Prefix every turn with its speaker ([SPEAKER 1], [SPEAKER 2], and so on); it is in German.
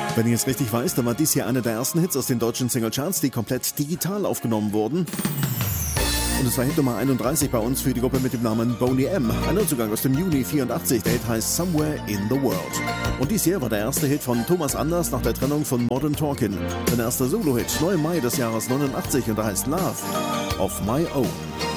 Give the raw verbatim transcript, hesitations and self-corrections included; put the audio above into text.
[SPEAKER 1] Wenn ich es richtig weiß, dann war dies hier einer der ersten Hits aus den deutschen Singlecharts, die komplett digital aufgenommen wurden. Und es war Hit Nummer einunddreißig bei uns für die Gruppe mit dem Namen Boney M. Ein Neuzugang aus dem Juni vierundachtzig, der Hit heißt Somewhere in the World. Und dies hier war der erste Hit von Thomas Anders nach der Trennung von Modern Talking. Sein erster Solo-Hit, neu im Mai des Jahres neunundachtzig, und der heißt Love of My Own.